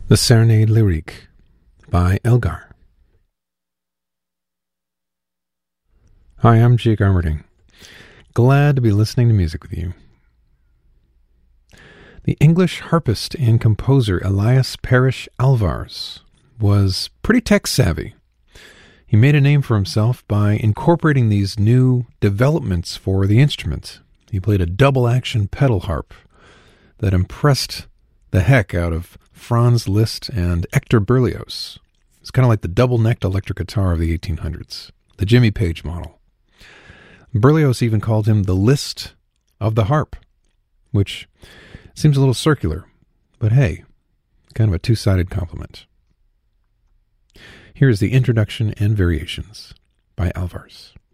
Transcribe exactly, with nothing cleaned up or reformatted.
The Serenade Lyrique by Elgar. Hi, I'm Jake Armerding. Glad to be listening to music with you. The English harpist and composer Elias Parrish Alvarez was pretty tech-savvy. He made a name for himself by incorporating these new developments for the instrument. He played a double-action pedal harp that impressed the heck out of Franz Liszt and Hector Berlioz. It's kind of like the double-necked electric guitar of the eighteen hundreds, the Jimmy Page model. Berlioz even called him the Liszt of the harp, which seems a little circular, but hey, kind of a two-sided compliment. Here is the introduction and variations by Alvarez.